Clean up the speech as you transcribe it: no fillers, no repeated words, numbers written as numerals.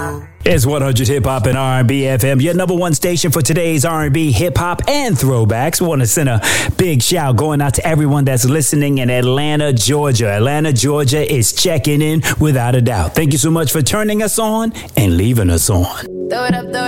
It's 100 Hip Hop and R&B FM, your number one station for today's R&B, hip hop, and throwbacks. We want to send a big shout going out to everyone that's listening in Atlanta, Georgia. Atlanta, Georgia is checking in without a doubt. Thank you so much for turning us on and leaving us on. Throw it up,